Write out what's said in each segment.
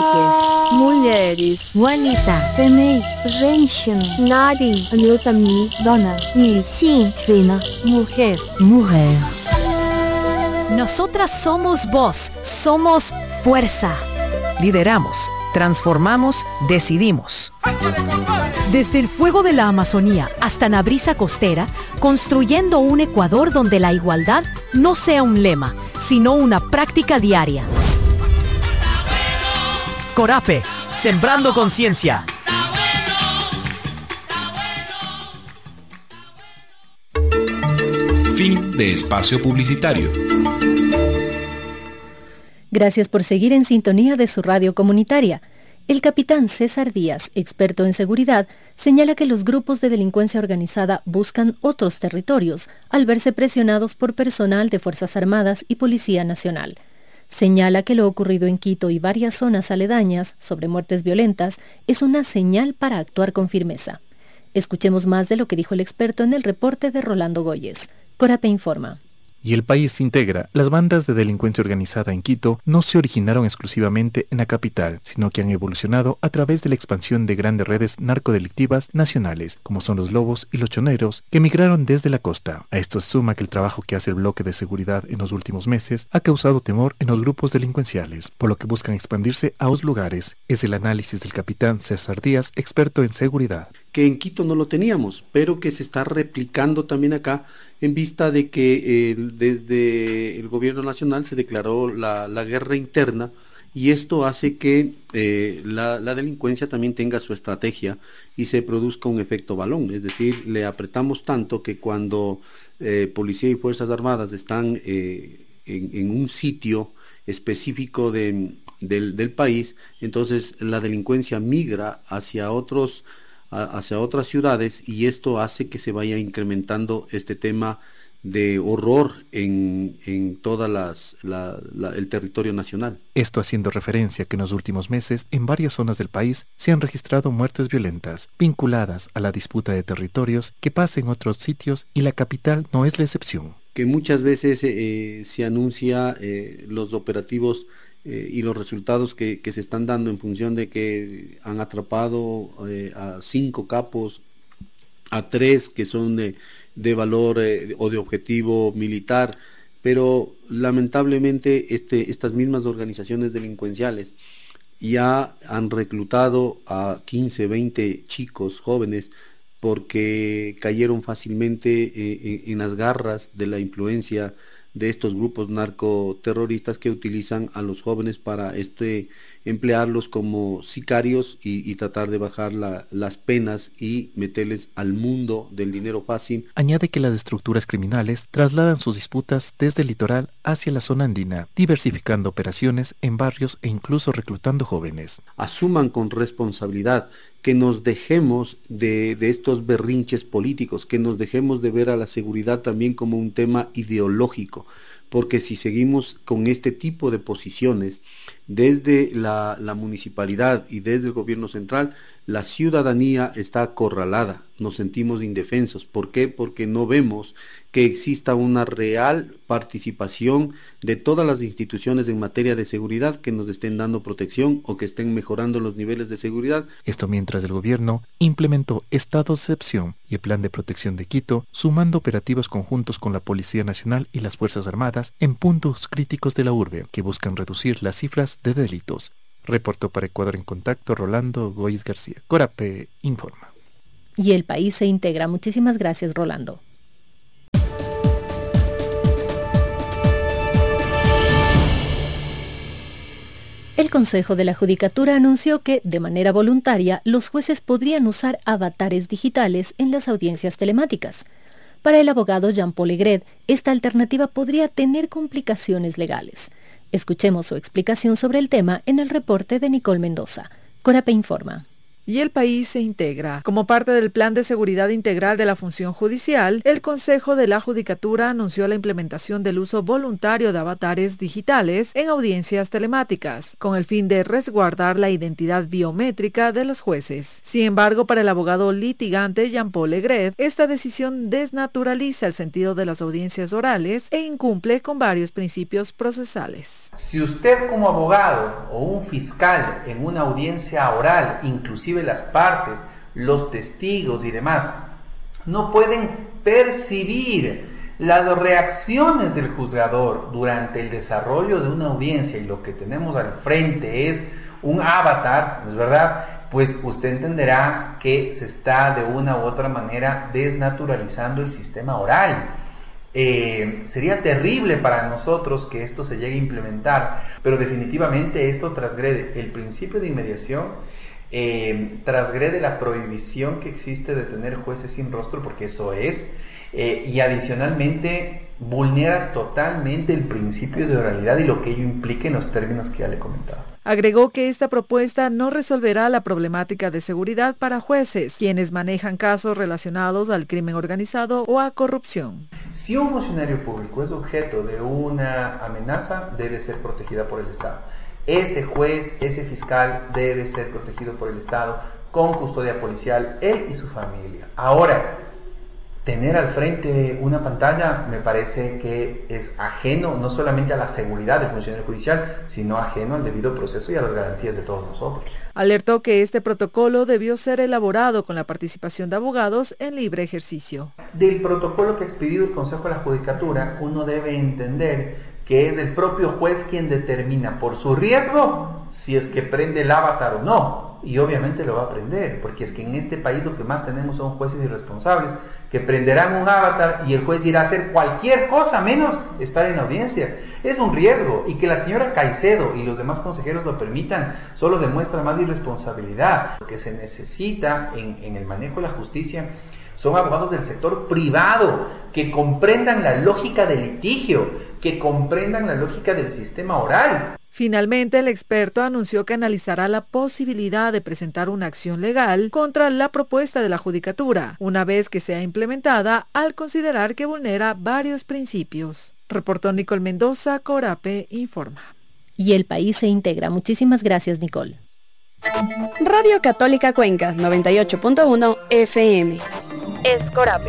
Enriquez, mulheres, Juanita, femei, женщина, Nari, Anilotami, dona, Nilsin, fina, mujer, mujer. Nosotras somos voz, somos fuerza. Lideramos, transformamos, decidimos. Desde el fuego de la Amazonía hasta la brisa costera, construyendo un Ecuador donde la igualdad no sea un lema, sino una práctica diaria. Corape, sembrando conciencia. Fin de espacio publicitario. Gracias por seguir en sintonía de su radio comunitaria. El capitán César Díaz, experto en seguridad, señala que los grupos de delincuencia organizada buscan otros territorios al verse presionados por personal de Fuerzas Armadas y Policía Nacional. Señala que lo ocurrido en Quito y varias zonas aledañas sobre muertes violentas es una señal para actuar con firmeza. Escuchemos más de lo que dijo el experto en el reporte de Rolando Goyes. Corape informa. Y el país integra. Las bandas de delincuencia organizada en Quito no se originaron exclusivamente en la capital, sino que han evolucionado a través de la expansión de grandes redes narcodelictivas nacionales, como son los lobos y los choneros, que migraron desde la costa. A esto se suma que el trabajo que hace el bloque de seguridad en los últimos meses ha causado temor en los grupos delincuenciales, por lo que buscan expandirse a otros lugares. Es el análisis del capitán César Díaz, experto en seguridad. Que en Quito no lo teníamos, pero que se está replicando también acá en vista de que desde el gobierno nacional se declaró la guerra interna y esto hace que la delincuencia también tenga su estrategia y se produzca un efecto balón, es decir, le apretamos tanto que cuando policía y fuerzas armadas están en un sitio específico del país, entonces la delincuencia migra hacia otras ciudades y esto hace que se vaya incrementando este tema de horror en toda el territorio nacional. Esto haciendo referencia que en los últimos meses en varias zonas del país se han registrado muertes violentas vinculadas a la disputa de territorios que pasa en otros sitios y la capital no es la excepción. Que muchas veces se anuncia los operativos y los resultados que se están dando en función de que han atrapado a 5 capos, a 3 que son de valor o de objetivo militar, pero lamentablemente estas mismas organizaciones delincuenciales ya han reclutado a 15, 20 chicos jóvenes porque cayeron fácilmente en las garras de la influencia de estos grupos narcoterroristas que utilizan a los jóvenes para emplearlos como sicarios y tratar de bajar las penas y meterles al mundo del dinero fácil. Añade que las estructuras criminales trasladan sus disputas desde el litoral hacia la zona andina, diversificando operaciones en barrios e incluso reclutando jóvenes. Asuman con responsabilidad, que nos dejemos de estos berrinches políticos, que nos dejemos de ver a la seguridad también como un tema ideológico, porque si seguimos con este tipo de posiciones desde la municipalidad y desde el gobierno central, la ciudadanía está acorralada, nos sentimos indefensos. ¿Por qué? Porque no vemos que exista una real participación de todas las instituciones en materia de seguridad que nos estén dando protección o que estén mejorando los niveles de seguridad. Esto mientras el gobierno implementó estados de excepción y el plan de protección de Quito, sumando operativos conjuntos con la Policía Nacional y las Fuerzas Armadas en puntos críticos de la urbe que buscan reducir las cifras de delitos. Reportó para Ecuador en Contacto Rolando Goyes García. Corape informa. Y el país se integra. Muchísimas gracias, Rolando. El Consejo de la Judicatura anunció que, de manera voluntaria, los jueces podrían usar avatares digitales en las audiencias telemáticas. Para el abogado Jean-Paul Egret, esta alternativa podría tener complicaciones legales. Escuchemos su explicación sobre el tema en el reporte de Nicole Mendoza. Corape informa. Y el país se integra. Como parte del Plan de Seguridad Integral de la Función Judicial, el Consejo de la Judicatura anunció la implementación del uso voluntario de avatares digitales en audiencias telemáticas, con el fin de resguardar la identidad biométrica de los jueces. Sin embargo, para el abogado litigante Jean-Paul Legret, esta decisión desnaturaliza el sentido de las audiencias orales e incumple con varios principios procesales. Si usted como abogado o un fiscal en una audiencia oral, inclusive las partes, los testigos y demás, no pueden percibir las reacciones del juzgador durante el desarrollo de una audiencia y lo que tenemos al frente es un avatar, ¿no es verdad? Pues usted entenderá que se está de una u otra manera desnaturalizando el sistema oral. Sería terrible para nosotros que esto se llegue a implementar, pero definitivamente esto transgrede el principio de inmediación, transgrede la prohibición que existe de tener jueces sin rostro, porque eso es, y adicionalmente vulnera totalmente el principio de oralidad y lo que ello implica en los términos que ya le he comentado. Agregó que esta propuesta no resolverá la problemática de seguridad para jueces, quienes manejan casos relacionados al crimen organizado o a corrupción. Si un funcionario público es objeto de una amenaza, debe ser protegida por el Estado. Ese juez, ese fiscal debe ser protegido por el Estado con custodia policial, él y su familia. Ahora, tener al frente una pantalla me parece que es ajeno no solamente a la seguridad del funcionario judicial, sino ajeno al debido proceso y a las garantías de todos nosotros. Alertó que este protocolo debió ser elaborado con la participación de abogados en libre ejercicio. Del protocolo que ha expedido el Consejo de la Judicatura, uno debe entender que es el propio juez quien determina por su riesgo si es que prende el avatar o no. Y obviamente lo va a prender, porque es que en este país lo que más tenemos son jueces irresponsables que prenderán un avatar y el juez irá a hacer cualquier cosa menos estar en audiencia. Es un riesgo, y que la señora Caicedo y los demás consejeros lo permitan solo demuestra más irresponsabilidad. Lo que se necesita en el manejo de la justicia son abogados del sector privado que comprendan la lógica del litigio, que comprendan la lógica del sistema oral. Finalmente, el experto anunció que analizará la posibilidad de presentar una acción legal contra la propuesta de la Judicatura, una vez que sea implementada, al considerar que vulnera varios principios. Reportó Nicole Mendoza, Corape Informa. Y el país se integra. Muchísimas gracias, Nicole. Radio Católica Cuenca, 98.1 FM. Es Corape.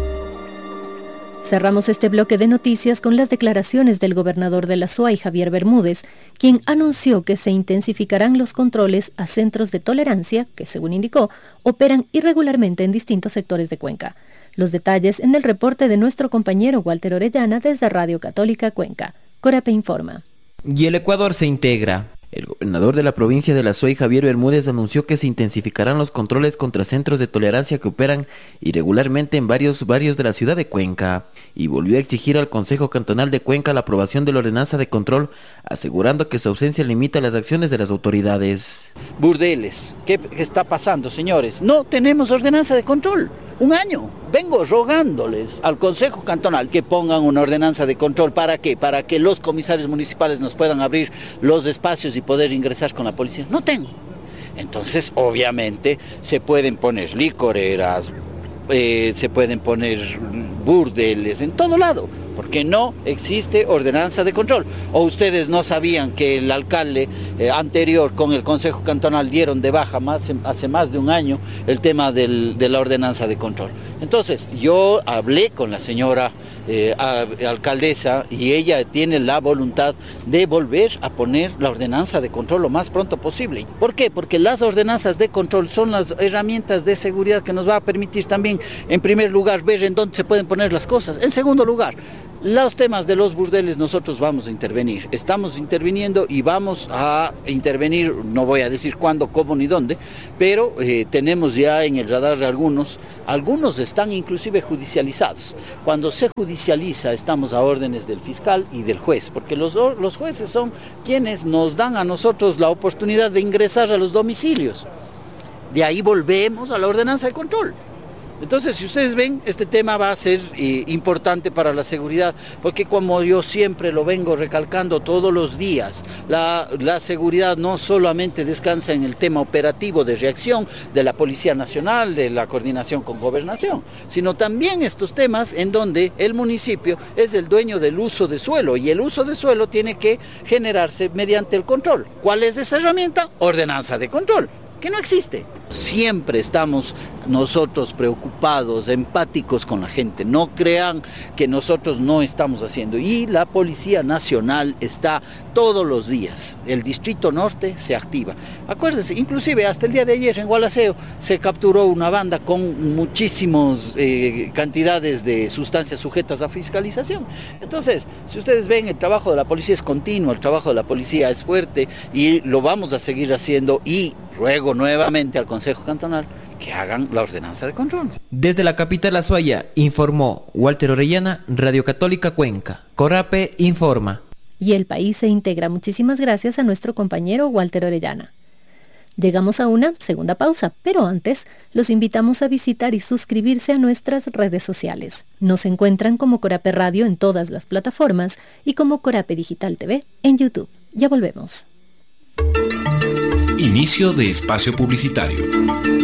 Cerramos este bloque de noticias con las declaraciones del gobernador de la SUAY, Javier Bermúdez, quien anunció que se intensificarán los controles a centros de tolerancia que, según indicó, operan irregularmente en distintos sectores de Cuenca. Los detalles en el reporte de nuestro compañero Walter Orellana desde Radio Católica Cuenca. Corape Informa. Y el Ecuador se integra. El gobernador de la provincia de la SUAY, Javier Bermúdez, anunció que se intensificarán los controles contra centros de tolerancia que operan irregularmente en varios barrios de la ciudad de Cuenca, y volvió a exigir al Consejo Cantonal de Cuenca la aprobación de la ordenanza de control, asegurando que su ausencia limita las acciones de las autoridades. Burdeles, ¿qué está pasando, señores? No tenemos ordenanza de control. Un año. Vengo rogándoles al Consejo Cantonal que pongan una ordenanza de control. ¿Para qué? Para que los comisarios municipales nos puedan abrir los espacios y poder ingresar con la policía. No tengo. Entonces, obviamente, se pueden poner licoreras, se pueden poner burdeles en todo lado, porque no existe ordenanza de control. ¿O ustedes no sabían que el alcalde anterior con el Consejo Cantonal dieron de baja hace más de un año el tema de la ordenanza de control? Entonces, yo hablé con la señora alcaldesa y ella tiene la voluntad de volver a poner la ordenanza de control lo más pronto posible. ¿Por qué? Porque las ordenanzas de control son las herramientas de seguridad que nos va a permitir también, en primer lugar, ver en dónde se pueden poner las cosas. En segundo lugar, los temas de los burdeles nosotros vamos a intervenir. Estamos interviniendo y vamos a intervenir, no voy a decir cuándo, cómo ni dónde, pero tenemos ya en el radar de algunos están inclusive judicializados. Cuando se judicializa estamos a órdenes del fiscal y del juez, porque los jueces son quienes nos dan a nosotros la oportunidad de ingresar a los domicilios. De ahí volvemos a la ordenanza de control. Entonces, si ustedes ven, este tema va a ser importante para la seguridad, porque como yo siempre lo vengo recalcando todos los días, la seguridad no solamente descansa en el tema operativo de reacción de la Policía Nacional, de la coordinación con Gobernación, sino también estos temas en donde el municipio es el dueño del uso de suelo, y el uso de suelo tiene que generarse mediante el control. ¿Cuál es esa herramienta? Ordenanza de control, que no existe. Siempre estamos nosotros preocupados, empáticos con la gente. No crean que nosotros no estamos haciendo. Y la Policía Nacional está todos los días. El Distrito Norte se activa. Acuérdense, inclusive hasta el día de ayer en Gualaceo se capturó una banda con muchísimas cantidades de sustancias sujetas a fiscalización. Entonces, si ustedes ven, el trabajo de la policía es continuo, el trabajo de la policía es fuerte y lo vamos a seguir haciendo, y ruego nuevamente al Consejo Cantonal que hagan la ordenanza de control. Desde la capital Azuaya, informó Walter Orellana, Radio Católica Cuenca. Corape informa. Y el país se integra. Muchísimas gracias a nuestro compañero Walter Orellana. Llegamos a una segunda pausa, pero antes los invitamos a visitar y suscribirse a nuestras redes sociales. Nos encuentran como Corape Radio en todas las plataformas y como Corape Digital TV en YouTube. Ya volvemos. Inicio de espacio publicitario.